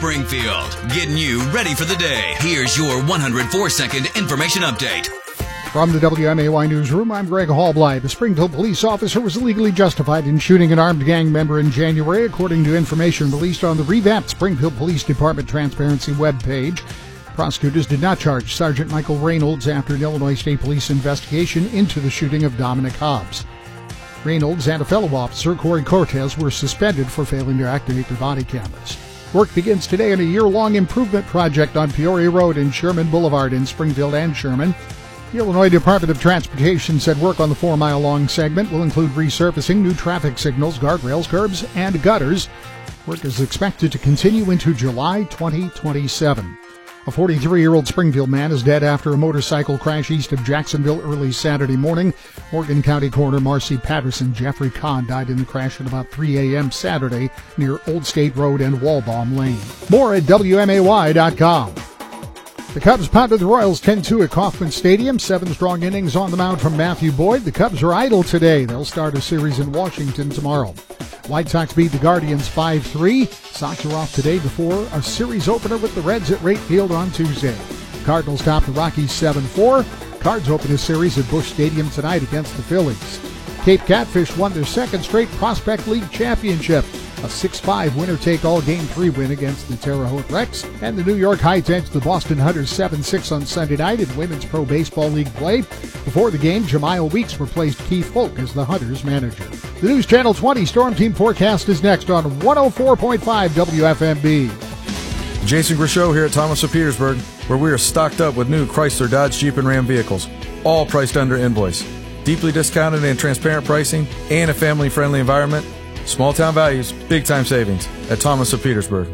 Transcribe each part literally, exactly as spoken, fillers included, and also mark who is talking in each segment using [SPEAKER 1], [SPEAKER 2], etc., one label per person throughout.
[SPEAKER 1] Springfield, getting you ready for the day. Here's your one hundred four second information update.
[SPEAKER 2] From the W M A Y Newsroom, I'm Greg Hallbly. A Springfield police officer was illegally justified in shooting an armed gang member in January, according to information released on the revamped Springfield Police Department Transparency webpage. Prosecutors did not charge Sergeant Michael Reynolds after an Illinois State Police investigation into the shooting of Dominic Hobbs. Reynolds and a fellow officer, Corey Cortez, were suspended for failing to activate their body cameras. Work begins today on a year-long improvement project on Peoria Road and Sherman Boulevard in Springfield and Sherman. The Illinois Department of Transportation said work on the four-mile-long segment will include resurfacing, new traffic signals, guardrails, curbs, and gutters. Work is expected to continue into July twenty twenty-seven. A forty-three-year-old Springfield man is dead after a motorcycle crash east of Jacksonville early Saturday morning. Morgan County Coroner Marcy Patterson Jeffrey Kahn died in the crash at about three a.m. Saturday near Old State Road and Walbaum Lane. More at W M A Y dot com. The Cubs pounded the Royals ten two at Kauffman Stadium. Seven strong innings on the mound from Matthew Boyd. The Cubs are idle today. They'll start a series in Washington tomorrow. White Sox beat the Guardians five three. Sox are off today before a series opener with the Reds at Wright Field on Tuesday. Cardinals top the Rockies seven four. Cards open a series at Busch Stadium tonight against the Phillies. Cape Catfish won their second straight Prospect League championship. A six five winner-take-all Game three win against the Terre Haute Rex. And the New York Heights edged the Boston Hunters seven six on Sunday night in Women's Pro Baseball League play. Before the game, Jemiah Weeks replaced Keith Folk as the Hunters manager. The News Channel twenty Storm Team forecast is next on one oh four point five W F M B.
[SPEAKER 3] Jason Grishow here at Thomas of Petersburg, where we are stocked up with new Chrysler, Dodge, Jeep, and Ram vehicles, all priced under invoice. Deeply discounted and transparent pricing and a family-friendly environment. Small town values, big time savings at Thomas of Petersburg.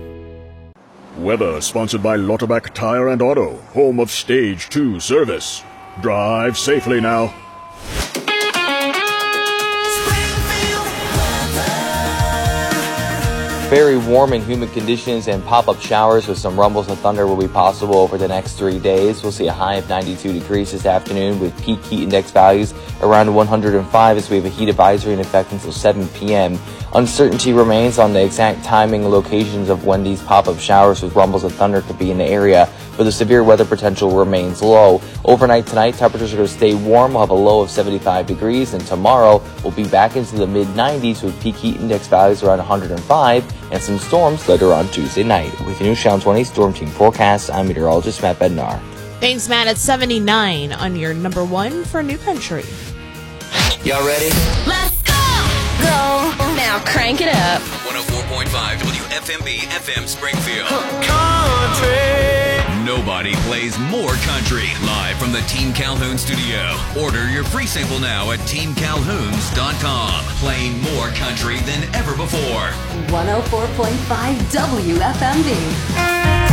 [SPEAKER 4] Weather sponsored by Lauterbach Tire and Auto, home of Stage two service. Drive safely now.
[SPEAKER 5] Very warm and humid conditions and pop-up showers with some rumbles and thunder will be possible over the next three days. We'll see a high of ninety-two degrees this afternoon with peak heat index values around one hundred five as we have a heat advisory in effect until seven p.m. Uncertainty remains on the exact timing and locations of when these pop-up showers with rumbles and thunder could be in the area, but the severe weather potential remains low. Overnight tonight, temperatures are going to stay warm. We'll have a low of seventy-five degrees, and tomorrow we'll be back into the mid nineties with peak heat index values around one hundred five and some storms later on Tuesday night. With the News Channel twenty Storm Team forecast, I'm meteorologist Matt Bednar.
[SPEAKER 6] Thanks, Matt. At seventy-nine on your number one for New Country.
[SPEAKER 5] Y'all ready?
[SPEAKER 7] Let's go! Go! Now crank it up.
[SPEAKER 1] one oh four point five W F M B F M Springfield.
[SPEAKER 8] Country!
[SPEAKER 1] Nobody plays more country. Live from the Team Calhoun studio. Order your free sample now at team calhouns dot com. Playing more country than ever before.
[SPEAKER 7] one oh four point five W F M B.